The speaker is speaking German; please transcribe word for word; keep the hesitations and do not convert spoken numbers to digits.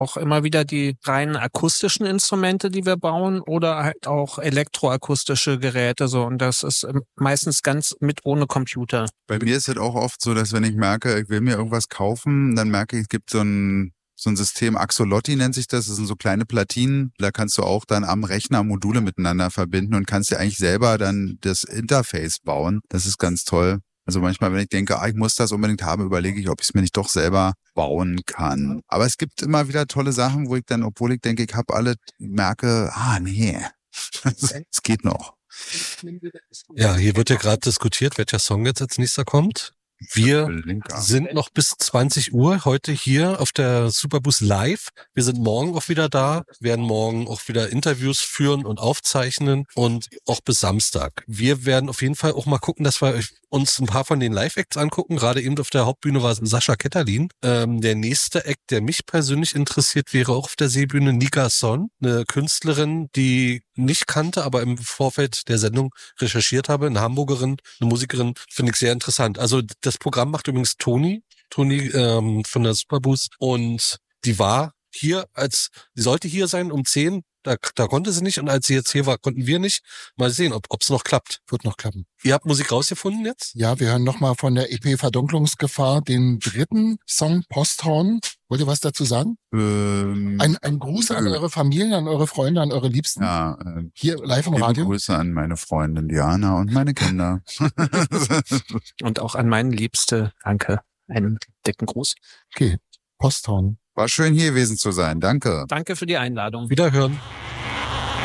auch immer wieder die reinen akustischen Instrumente, die wir bauen, oder halt auch elektroakustische Geräte so. Und das ist meistens ganz mit ohne Computer. Bei mir ist es auch oft so, dass wenn ich merke, ich will mir irgendwas kaufen, dann merke ich, es gibt so ein so ein System, Axolotti nennt sich das, das sind so kleine Platinen, da kannst du auch dann am Rechner Module miteinander verbinden und kannst dir eigentlich selber dann das Interface bauen. Das ist ganz toll. Also manchmal, wenn ich denke, ah, ich muss das unbedingt haben, überlege ich, ob ich es mir nicht doch selber bauen kann. Aber es gibt immer wieder tolle Sachen, wo ich dann, obwohl ich denke, ich habe alle, merke, ah nee, es geht noch. Ja, hier wird ja gerade diskutiert, welcher Song jetzt als nächster kommt. Wir sind noch bis zwanzig Uhr heute hier auf der Superboost Live. Wir sind morgen auch wieder da, werden morgen auch wieder Interviews führen und aufzeichnen und auch bis Samstag. Wir werden auf jeden Fall auch mal gucken, dass wir uns ein paar von den Live-Acts angucken. Gerade eben auf der Hauptbühne war Sascha Ketterlin. Ähm, der nächste Act, der mich persönlich interessiert, wäre auch auf der Seebühne Nika Son, eine Künstlerin, die nicht kannte, aber im Vorfeld der Sendung recherchiert habe, eine Hamburgerin, eine Musikerin, finde ich sehr interessant. Also das Programm macht übrigens Toni, Toni ähm, von der Superboost, und die war hier, als sie sollte hier sein um zehn, da, da konnte sie nicht, und als sie jetzt hier war, konnten wir nicht. Mal sehen, ob es noch klappt. Wird noch klappen. Ihr habt Musik rausgefunden jetzt? Ja, wir hören nochmal von der E P Verdunklungsgefahr den dritten Song, Posthorn. Wollt ihr was dazu sagen? Ähm, ein, ein Gruß an eure Familien, an eure Freunde, an eure Liebsten. Ja, äh, hier live im Radio. Grüße an meine Freundin Diana und meine Kinder. Und auch an meine Liebste. Danke. Einen dicken Gruß. Okay, Posthorn. War schön hier gewesen zu sein. Danke. Danke für die Einladung. Wiederhören.